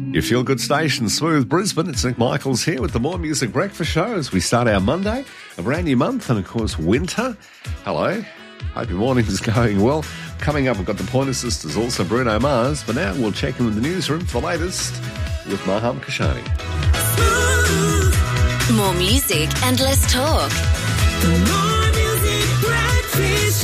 Your feel-good station, Smooth Brisbane. It's Nick Michaels here with the More Music Breakfast Show as we start our Monday, a brand new month, and of course winter. Hello. Hope your morning is going well. Coming up, we've got the Pointer Sisters, also Bruno Mars. But now we'll check in with the newsroom for the latest with Maham Kashani. More music and less talk. More Music Breakfast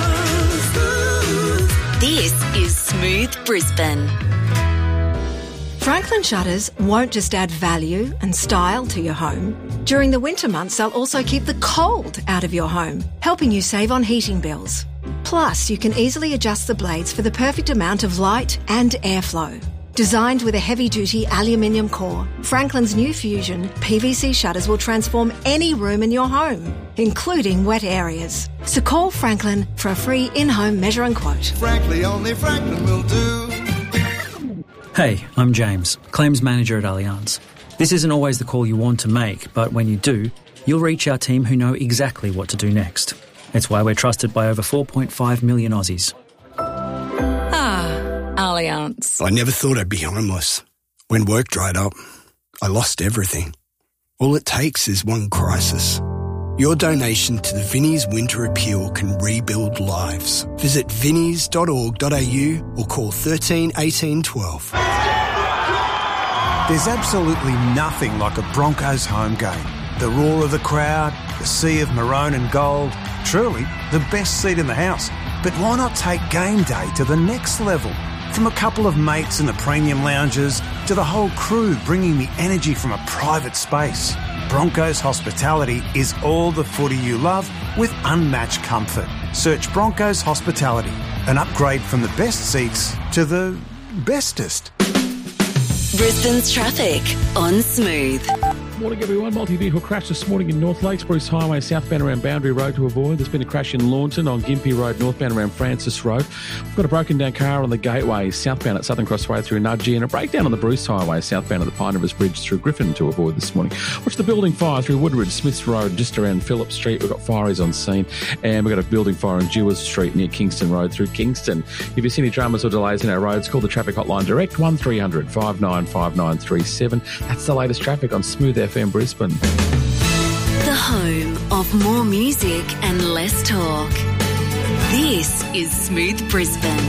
Show. This is Smooth Brisbane. Franklin Shutters won't just add value and style to your home. During the winter months, they'll also keep the cold out of your home, helping you save on heating bills. Plus, you can easily adjust the blades for the perfect amount of light and airflow. Designed with a heavy-duty aluminium core, Franklin's new Fusion PVC shutters will transform any room in your home, including wet areas. So call Franklin for a free in-home measure and quote. Frankly, only Franklin will do. Hey, I'm James, Claims Manager at Allianz. This isn't always the call you want to make, but when you do, you'll reach our team who know exactly what to do next. It's why we're trusted by over 4.5 million Aussies. Allianz. I never thought I'd be homeless. When work dried up, I lost everything. All it takes is one crisis. Your donation to the Vinnie's Winter Appeal can rebuild lives. Visit vinnies.org.au or call 13 18 12. There's absolutely nothing like a Broncos home game. The roar of the crowd, the sea of maroon and gold, truly the best seat in the house. But why not take game day to the next level? From a couple of mates in the premium lounges to the whole crew bringing the energy from a private space. Broncos Hospitality is all the footy you love with unmatched comfort. Search Broncos Hospitality, an upgrade from the best seats to the bestest. Brisbane's traffic on Smooth. Morning everyone. Multi-vehicle crash this morning in North Lakes, Bruce Highway southbound around Boundary Road to avoid. There's been a crash in Launton on Gympie Road northbound around Francis Road. We've got a broken down car on the Gateway southbound at Southern Cross Road through Nudgee, and a breakdown on the Bruce Highway southbound at the Pine Rivers Bridge through Griffin to avoid this morning. Watch the building fire through Woodridge, Smiths Road just around Phillip Street. We've got fireys on scene, and we've got a building fire on Dewars Street near Kingston Road through Kingston. If you see any dramas or delays in our roads, call the traffic hotline direct 1300 595937. That's the latest traffic on Smooth FM Brisbane. The home of more music and less talk. This is Smooth Brisbane.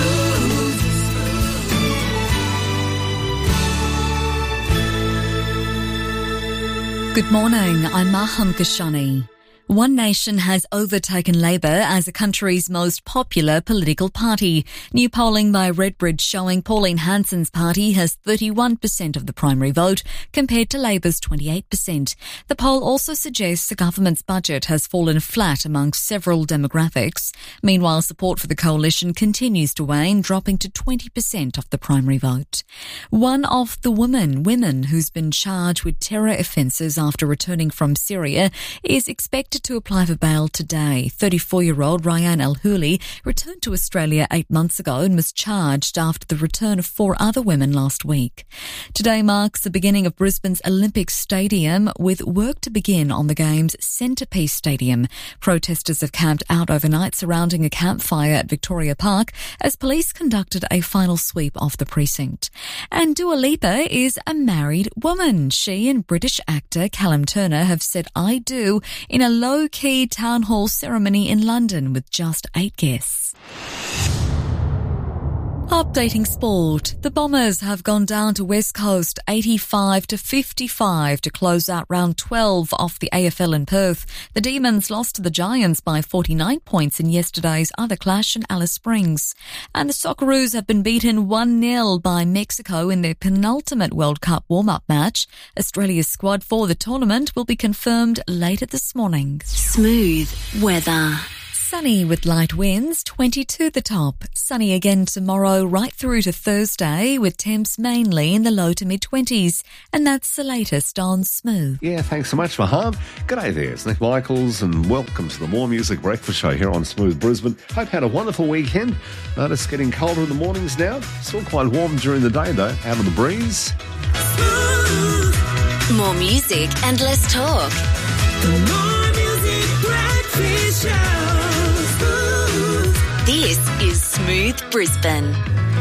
Good morning, I'm Maham Kashani. One Nation has overtaken Labor as the country's most popular political party. New polling by Redbridge showing Pauline Hanson's party has 31% of the primary vote compared to Labor's 28%. The poll also suggests the government's budget has fallen flat among several demographics. Meanwhile, support for the coalition continues to wane, dropping to 20% of the primary vote. One of the women who's been charged with terror offences after returning from Syria is expected to apply for bail today. 34-year-old Ryan Al-Huli returned to Australia 8 months ago and was charged after the return of 4 other women last week. Today marks the beginning of Brisbane's Olympic Stadium, with work to begin on the game's centrepiece stadium. Protesters have camped out overnight surrounding a campfire at Victoria Park as police conducted a final sweep of the precinct. And Dua Lipa is a married woman. She and British actor Callum Turner have said "I do" in a low-key town hall ceremony in London with just 8 guests. Updating sport. The Bombers have gone down to West Coast 85-55 to close out round 12 of the AFL in Perth. The Demons lost to the Giants by 49 points in yesterday's other clash in Alice Springs. And the Socceroos have been beaten 1-0 by Mexico in their penultimate World Cup warm-up match. Australia's squad for the tournament will be confirmed later this morning. Smooth weather. Sunny with light winds, 22 the top. Sunny again tomorrow right through to Thursday with temps mainly in the low to mid-20s. And that's the latest on Smooth. Yeah, thanks so much, Maham. G'day there, it's Nick Michaels, and welcome to the More Music Breakfast Show here on Smooth Brisbane. Hope you had a wonderful weekend. It's getting colder in the mornings now. Still quite warm during the day, though, out of the breeze. More music and less talk. More Music Breakfast Show. This is Smooth Brisbane.